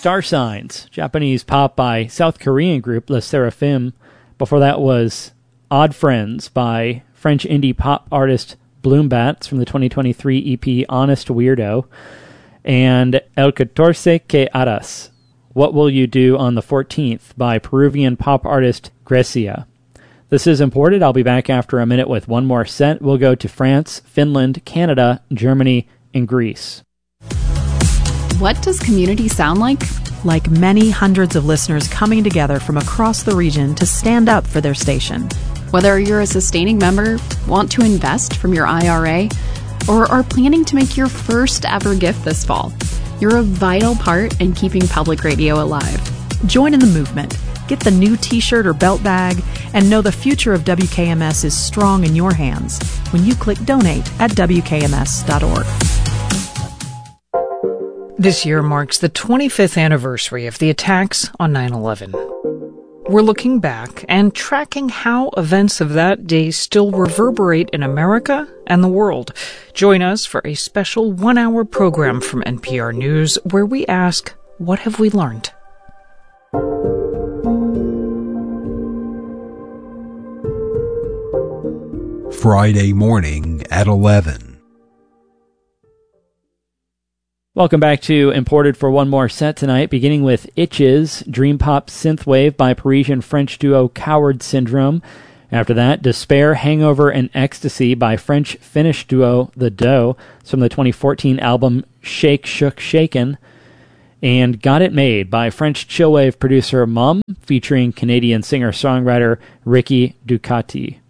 Star Signs, Japanese pop by South Korean group Le Seraphim. Before that was Odd Friends by French indie pop artist Bloombats from the 2023 EP Honest Weirdo. And El Catorce Que Harás, What Will You Do on the 14th by Peruvian pop artist Grecia. This is Imported. I'll be back after a minute with one more set. We'll go to France, Finland, Canada, Germany, and Greece. What does community sound like? Like many hundreds of listeners coming together from across the region to stand up for their station. Whether you're a sustaining member, want to invest from your IRA, or are planning to make your first ever gift this fall, you're a vital part in keeping public radio alive. Join in the movement. Get the new t-shirt or belt bag, and know the future of WKMS is strong in your hands when you click donate at WKMS.org. This year marks the 25th anniversary of the attacks on 9/11. We're looking back and tracking how events of that day still reverberate in America and the world. Join us for a special one-hour program from NPR News where we ask, what have we learned? Friday morning at 11. Welcome back to Imported for one more set tonight, beginning with Itches, dream pop synthwave by Parisian-French duo Coward Syndrome. After that, Despair, Hangover, and Ecstasy by French-Finnish duo The Dough. It's from the 2014 album Shake, Shook, Shaken. And Got It Made by French chillwave producer Mum, featuring Canadian singer-songwriter Ricky Ducati.